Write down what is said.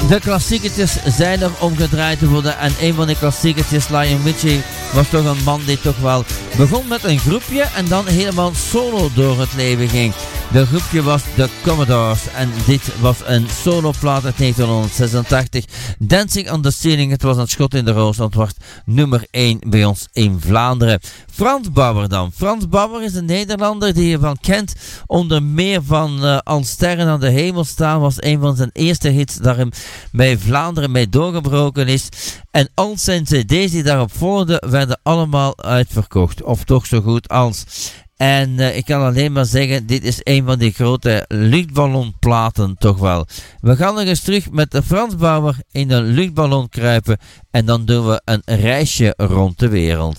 De klassiekertjes zijn er omgedraaid te worden en een van de klassiekertjes, Lionel Richie, was toch een man die toch wel begon met een groepje en dan helemaal solo door het leven ging. De groepje was de Commodores en dit was een soloplaat uit 1986. Dancing on the Ceiling, het was een schot in de roos, want het was nummer 1 bij ons in Vlaanderen. Frans Bauer dan. Frans Bauer is een Nederlander die je van kent, onder meer van Als sterren aan de hemel staan, was een van zijn eerste hits daar hem bij Vlaanderen mee doorgebroken is. En al zijn cd's die daarop volgden, werden allemaal uitverkocht, of toch zo goed als. En ik kan alleen maar zeggen, dit is een van die grote luchtballonplaten toch wel. We gaan nog eens terug met de Frans Bauer in een luchtballon kruipen en dan doen we een reisje rond de wereld.